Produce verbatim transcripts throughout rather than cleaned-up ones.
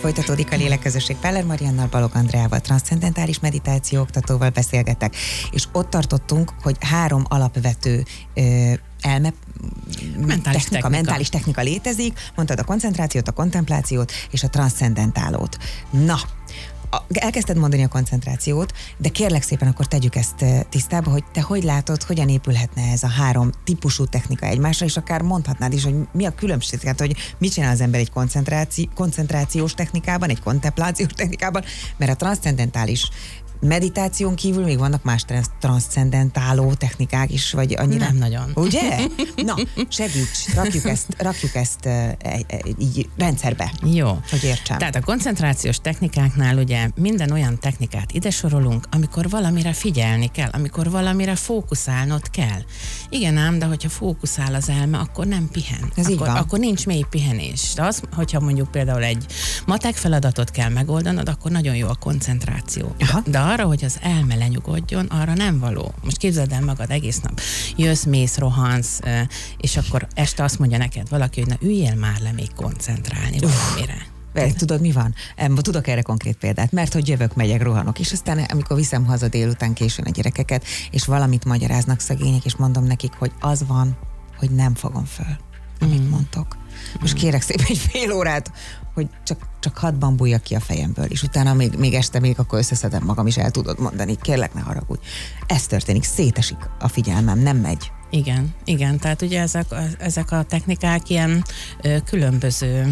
Folytatódik a Lélekközösség Peller Mariannal, Balogh Andreával, transzcendentális meditáció oktatóval beszélgetek, és ott tartottunk, hogy három alapvető ö, elme mentális technika, technika. mentális technika létezik, mondtad a koncentrációt, a kontemplációt és a transzcendentálót. Na, elkezdted mondani a koncentrációt, de kérlek szépen akkor tegyük ezt tisztába, hogy te hogy látod, hogyan épülhetne ez a három típusú technika egymásra, és akár mondhatnád is, hogy mi a különbség, tehát hogy mit csinál az ember egy koncentráci- koncentrációs technikában, egy kontemplációs technikában, mert a transzcendentális meditáción kívül még vannak más transzcendentáló technikák is, vagy annyira? Nem nagyon. Ugye? Na, segíts, rakjuk ezt, rakjuk ezt e, e, így rendszerbe. Jó. Hogy értsem. Tehát a koncentrációs technikáknál ugye minden olyan technikát ide sorolunk, amikor valamire figyelni kell, amikor valamire fókuszálnod kell. Igen ám, de hogyha fókuszál az elme, akkor nem pihen. Ez akkor, így akkor nincs mély pihenés. De az, hogyha mondjuk például egy matek feladatot kell megoldanod, akkor nagyon jó a koncentráció. Aha. De arra, hogy az elme lenyugodjon, arra nem való. Most képzeld el magad egész nap. Jössz, mész, rohansz, és akkor este azt mondja neked valaki, hogy na üljél már le még koncentrálni valamire. Uf, tudod, mi van? Tudok erre konkrét példát, mert hogy jövök, megyek, rohanok, és aztán amikor viszem haza délután későn a gyerekeket, és valamit magyaráznak szegények, és mondom nekik, hogy az van, hogy nem fogom föl, amit mm. mondtok. Most kérek szépen egy fél órát, hogy csak, csak hadd bambulja ki a fejemből, és utána még, még este még akkor összeszedem magam, és el tudod mondani, kérlek, ne haragudj. Ez történik, szétesik a figyelmem, nem megy. Igen, igen, tehát ugye ezek, ezek a technikák ilyen ö, különböző,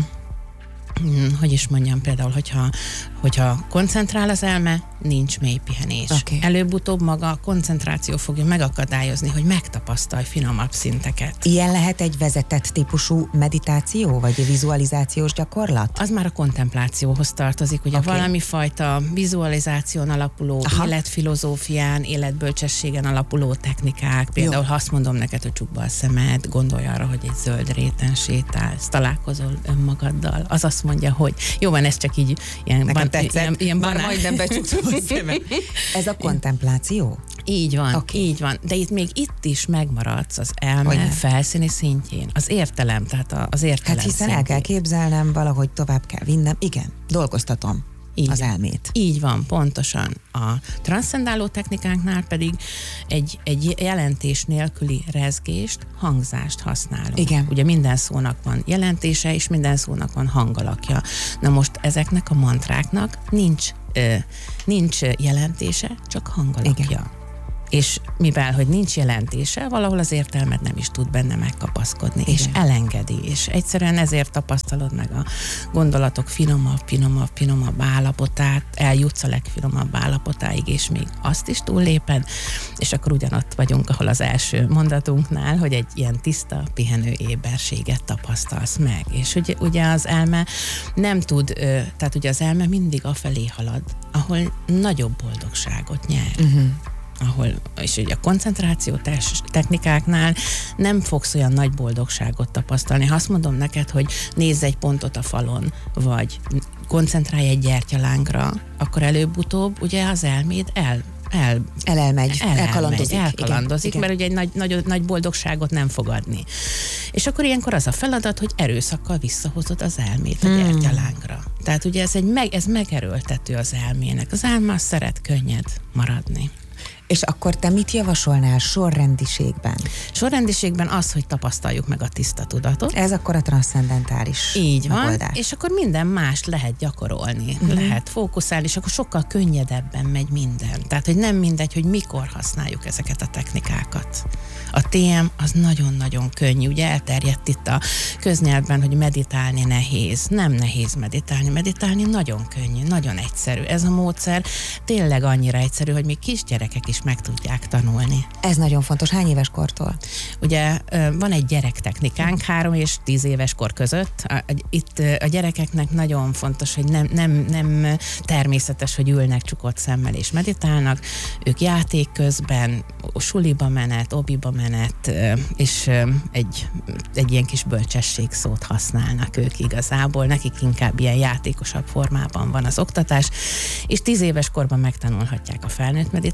hogy is mondjam, például, hogyha, hogyha koncentrál az elme, nincs mély pihenés. Okay. Előbb-utóbb maga a koncentráció fogja megakadályozni, hogy megtapasztalj finomabb szinteket. Ilyen lehet egy vezetett típusú meditáció, vagy vizualizációs gyakorlat? Az már a kontemplációhoz tartozik, ugye okay. valami fajta vizualizáción alapuló, Aha. életfilozófián, életbölcsességen alapuló technikák. Például, Jó. ha azt mondom neked, hogy csukd be a szemed, gondolj arra, hogy egy zöld réten sétálsz, találkozol önmagaddal. Az azt mondja, hogy jó van, ez csak így ilyen, Nekem ban, ilyen, ilyen banán. Már majdnem becsuktam a szemem. Ez a kontempláció? Így van, okay. így van. De itt még itt is megmaradsz az elme Hogyne? felszíni szintjén. Az értelem, tehát az értelem Hát hiszen szintjén. el kell képzelnem, valahogy tovább kell vinnem. Igen, dolgoztatom. Így, az elmét. Így van, pontosan. A transzcendáló technikánknál pedig egy, egy jelentés nélküli rezgést, hangzást használunk. Igen. Ugye minden szónak van jelentése, és minden szónak van hangalakja. Na most ezeknek a mantráknak nincs, ö, nincs jelentése, csak hangalakja. Igen. És mivel, hogy nincs jelentése, valahol az értelmed nem is tud benne megkapaszkodni, Igen. és elengedi, és egyszerűen ezért tapasztalod meg a gondolatok finomabb, finomabb, finomabb állapotát, eljutsz a legfinomabb állapotáig, és még azt is túlléped, és akkor ugyanott vagyunk, ahol az első mondatunknál, hogy egy ilyen tiszta, pihenő éberséget tapasztalsz meg. És ugye, ugye az elme nem tud, tehát ugye az elme mindig afelé halad, ahol nagyobb boldogságot nyer. Uh-huh. ahol, és ugye a koncentráció technikáknál nem fogsz olyan nagy boldogságot tapasztalni. Ha azt mondom neked, hogy nézz egy pontot a falon, vagy koncentrálj egy gyertyalángra, akkor előbb-utóbb ugye az elméd el El, elelmegy, elelmegy, elkalandozik. elkalandozik igen, mert ugye egy nagy, nagy, nagy boldogságot nem fog adni. És akkor ilyenkor az a feladat, hogy erőszakkal visszahozod az elmét a gyertyalángra. Hmm. Tehát ugye ez, egy meg, ez megerőltető az elmének. Az elme az szeret könnyed maradni. És akkor te mit javasolnál sorrendiségben? Sorrendiségben az, hogy tapasztaljuk meg a tiszta tudatot. Ez akkor a transzcendentális Így van, megoldás. És akkor minden mást lehet gyakorolni, uh-huh. lehet fókuszálni, és akkor sokkal könnyedebben megy minden. Tehát, hogy nem mindegy, hogy mikor használjuk ezeket a technikákat. A té em az nagyon-nagyon könnyű, ugye elterjedt itt a köznyelvben, hogy meditálni nehéz. Nem nehéz meditálni, meditálni nagyon könnyű, nagyon egyszerű. Ez a módszer tényleg annyira egyszerű, hogy még kisgyerekek is meg tudják tanulni. Ez nagyon fontos. Hány éves kortól? Ugye van egy gyerektechnikánk három és tíz éves kor között. Itt a gyerekeknek nagyon fontos, hogy nem, nem, nem természetes, hogy ülnek csukott szemmel és meditálnak. Ők játék közben, suliba menet, obiba menet, és egy, egy ilyen kis bölcsesség szót használnak ők igazából. Nekik inkább ilyen játékosabb formában van az oktatás, és tíz éves korban megtanulhatják a felnőtt meditációt,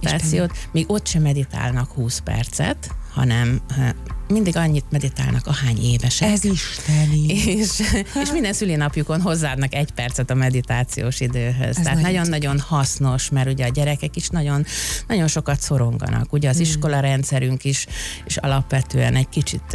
gyakorlatilag még ott sem meditálnak húsz percet, hanem mindig annyit meditálnak, ahány évesek. Ez isteni. És, és minden szülinapjukon hozzáadnak egy percet a meditációs időhöz. Ez Tehát nagyon-nagyon hasznos, mert ugye a gyerekek is nagyon, nagyon sokat szoronganak. Ugye az hmm. iskolarendszerünk is, is alapvetően egy kicsit,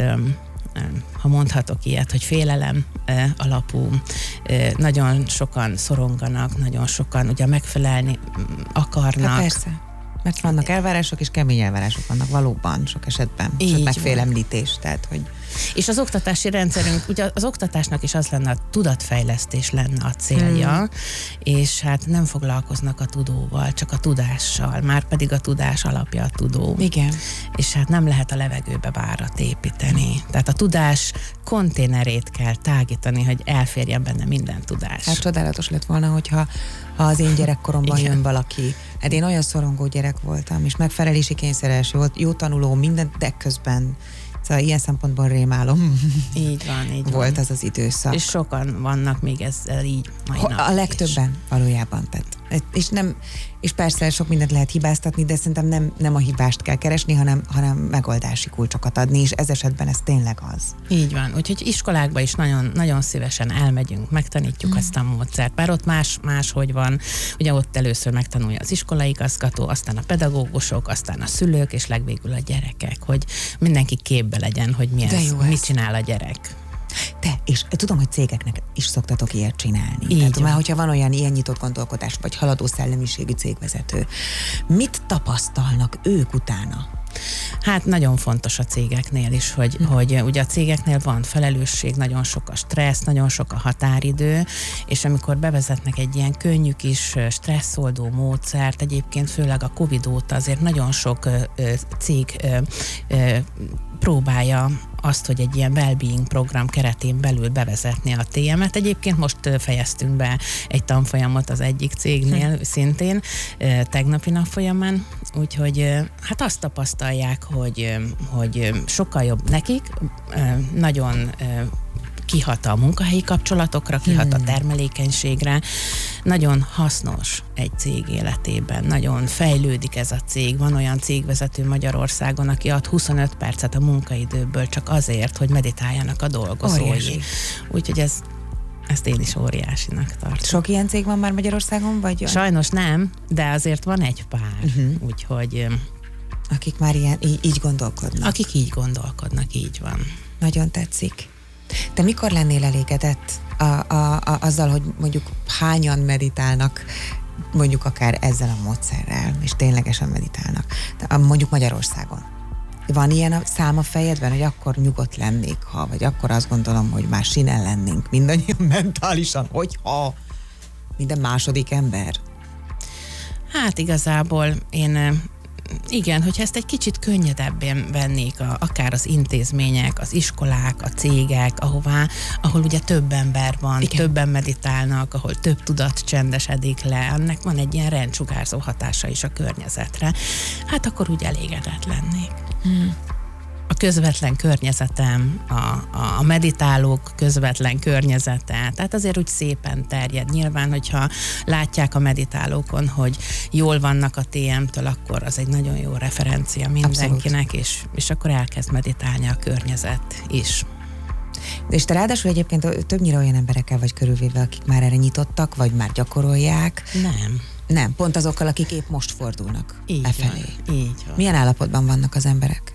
ha mondhatok ilyet, hogy félelem alapú, nagyon sokan szoronganak, nagyon sokan ugye megfelelni akarnak. Hát persze. Mert vannak elvárások, és kemény elvárások vannak valóban sok esetben. Így megfélemlítés, tehát hogy... És az oktatási rendszerünk, ugye az oktatásnak is az lenne, a tudatfejlesztés lenne a célja, hmm. és hát nem foglalkoznak a tudóval, csak a tudással, már pedig a tudás alapja a tudó. Igen. És hát nem lehet a levegőbe várat építeni. Tehát a tudás konténerét kell tágítani, hogy elférjen benne minden tudás. Hát csodálatos lett volna, hogyha ha az én gyerekkoromban jön valaki. Hát én olyan szorongó gyerek voltam, és megfelelési kényszeres, jó, jó tanuló, minden, de közben szóval ilyen szempontból rémálom. Így van, így volt van. az az időszak. És sokan vannak még ezzel így mai A, a legtöbben is. valójában. Tehát, és, nem, és persze sok mindent lehet hibáztatni, de szerintem nem, nem a hibást kell keresni, hanem, hanem megoldási kulcsokat adni, és ez esetben ez tényleg az. Így van. Úgyhogy iskolákba is nagyon, nagyon szívesen elmegyünk, megtanítjuk mm. azt a módszert. Bár ott más, máshogy van. Ugye ott először megtanulja az iskolaigazgató, aztán a pedagógusok, aztán a szülők, és legvégül a gyerekek, hogy mindenki képbe legyen, hogy mi ez, mit csinál a gyerek. Te, és tudom, hogy cégeknek is szoktatok ilyet csinálni. Így Tehát van. már, hogyha van olyan ilyen nyitott gondolkodás, vagy haladó szellemiségű cégvezető, mit tapasztalnak ők utána? Hát nagyon fontos a cégeknél is, hogy, hm. hogy ugye a cégeknél van felelősség, nagyon sok a stressz, nagyon sok a határidő, és amikor bevezetnek egy ilyen könnyű kis stresszoldó módszert, egyébként főleg a Covid óta azért nagyon sok ö, ö, cég ö, ö, próbálja azt, hogy egy ilyen well-being program keretén belül bevezetni a té emet. Egyébként most fejeztünk be egy tanfolyamot az egyik cégnél hm. szintén, tegnapi nap folyamán, úgyhogy hát azt tapasztalják, hogy, hogy sokkal jobb nekik, nagyon kihat a munkahelyi kapcsolatokra, kihat a termelékenységre. Nagyon hasznos egy cég életében, nagyon fejlődik ez a cég. Van olyan cégvezető Magyarországon, aki ad huszonöt percet a munkaidőből csak azért, hogy meditáljanak a dolgozói. Úgyhogy ez Ezt én is óriásinak tartom. Sok ilyen cég van már Magyarországon? Vagy Sajnos nem, de azért van egy pár, uh-huh. úgyhogy... Akik már ilyen, így, így gondolkodnak. Akik így gondolkodnak, így van. Nagyon tetszik. Te mikor lennél elégedett a, a, a, azzal, hogy mondjuk hányan meditálnak, mondjuk akár ezzel a módszerrel, és ténylegesen meditálnak, de mondjuk Magyarországon? Van ilyen a szám a fejedben, hogy akkor nyugodt lennék, ha, vagy akkor azt gondolom, hogy már sinen lennénk mindannyian mentálisan, hogyha minden második ember? Hát igazából én... Igen, hogyha ezt egy kicsit könnyedebben vennék, a, akár az intézmények, az iskolák, a cégek, ahová, ahol ugye több ember van, igen. többen meditálnak, ahol több tudat csendesedik le, annak van egy ilyen rendsugárzó hatása is a környezetre, hát akkor úgy elégedett lennék. Hmm. A közvetlen környezetem, a, a, a meditálók közvetlen környezete, tehát azért úgy szépen terjed. Nyilván, hogyha látják a meditálókon, hogy jól vannak a té emtől, akkor az egy nagyon jó referencia mindenkinek, és, és akkor elkezd meditálni a környezet is. És te ráadásul egyébként többnyire olyan emberekkel vagy körülvéve, akik már erre nyitottak, vagy már gyakorolják? Nem. Nem, pont azokkal, akik épp most fordulnak így efelé. Van, így van. Milyen állapotban vannak az emberek?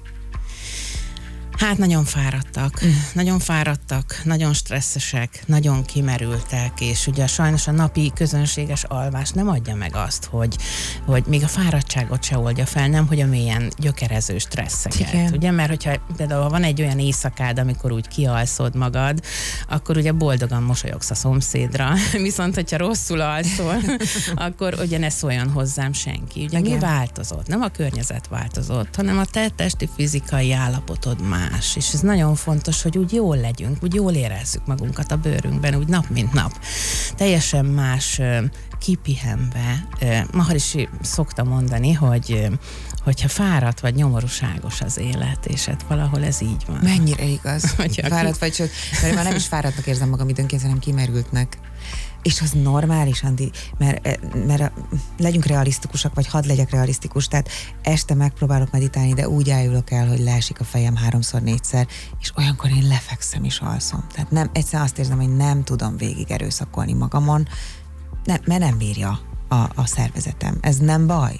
Hát nagyon fáradtak, mm. nagyon fáradtak, nagyon stresszesek, nagyon kimerültek, és ugye sajnos a napi közönséges alvás nem adja meg azt, hogy, hogy még a fáradtságot se oldja fel, nem, hogy a mélyen gyökerező stresszeket. Igen. Ugye, mert hogyha például van egy olyan éjszakád, amikor úgy kialszod magad, akkor ugye boldogan mosolyogsz a szomszédra, viszont hogyha rosszul alszol, akkor ugye ne szóljon hozzám senki. Ugye igen. mi változott? Nem a környezet változott, hanem a te testi fizikai állapotod már. És ez nagyon fontos, hogy úgy jól legyünk, úgy jól érezzük magunkat a bőrünkben, úgy nap mint nap. Teljesen más kipihenve, Maharishi szokta mondani, hogy hogyha fáradt vagy nyomorúságos az élet, és hát valahol ez így van. Mennyire igaz. Hogyha fáradt ki... vagy, sőt, mert már nem is fáradtnak érzem magam időnként, hanem kimerültnek. És az normális, Andi, mert, mert legyünk realisztikusak, vagy hadd legyek realisztikus, tehát este megpróbálok meditálni, de úgy ájulok el, hogy leesik a fejem háromszor, négyszer, és olyankor én lefekszem és alszom. Tehát nem, egyszerűen azt érzem, hogy nem tudom végig erőszakolni magamon, nem, mert nem bírja a, a szervezetem. Ez nem baj?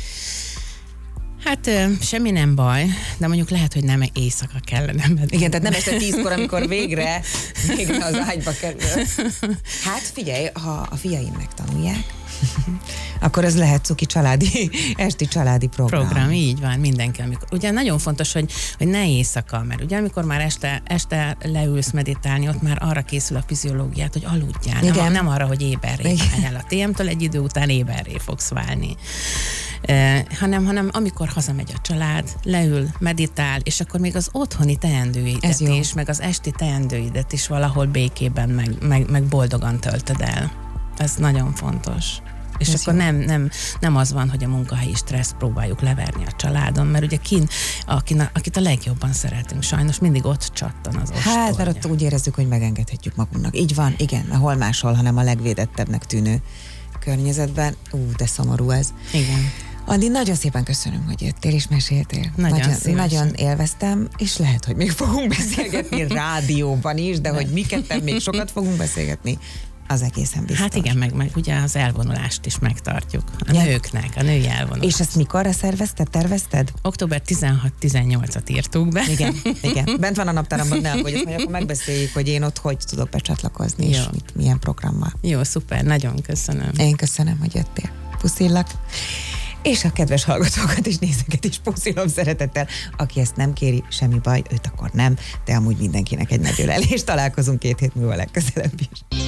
Hát semmi nem baj, de mondjuk lehet, hogy nem éjszaka kellene. Igen, tehát nem este tízkor, amikor végre, végre az ágyba kerül. Hát figyelj, ha a fiaim megtanulják, akkor ez lehet cuki családi, esti családi program. Program, így van, mindenki. Amikor, ugye nagyon fontos, hogy, hogy ne éjszaka, mert ugye amikor már este, este leülsz meditálni, ott már arra készül a fiziológiát, hogy aludjál. Nem, nem arra, hogy éberré váljál. A té em-től egy idő után éberré fogsz válni. Uh, hanem, hanem amikor hazamegy a család, leül, meditál, és akkor még az otthoni teendőidet is, meg az esti teendőidet is valahol békében, meg, meg, meg boldogan töltöd el. Ez nagyon fontos. És ez akkor nem, nem, nem az van, hogy a munkahelyi stresszt próbáljuk leverni a családon, mert ugye kin, akin, akit a legjobban szeretünk, sajnos mindig ott csattan az ostorja. Hát, mert ott úgy érezzük, hogy megengedhetjük magunknak. Így van, igen, mert hol máshol, hanem a legvédettebbnek tűnő környezetben. Ú, de szomorú ez. Igen. Andi, nagyon szépen köszönöm, hogy jöttél és meséltél. Nagyon, nagyon, nagyon élveztem, és lehet, hogy még fogunk beszélgetni rádióban is, de hogy mi ketten még sokat fogunk beszélgetni, az egészen biztos. Hát igen, meg, meg ugye az elvonulást is megtartjuk. A ja. nőknek, a női elvonulás. És ezt mikorra szervezted, tervezted? október tizenhat-tizennyolcat írtuk be. Igen, igen. Bent van a naptáramban, ne aggódj, majd akkor megbeszéljük, hogy én ott hogy tudok becsatlakozni, Jó. és mit, milyen programmal. Jó, szuper, nagyon köszönöm. Én köszönöm, hogy jöttél. Puszillak. És a kedves hallgatókat és nézőket is puszilom szeretettel. Aki ezt nem kéri, semmi baj, őt akkor nem, de amúgy mindenkinek egy nagy ölelés. Találkozunk két hét múlva legközelebb is.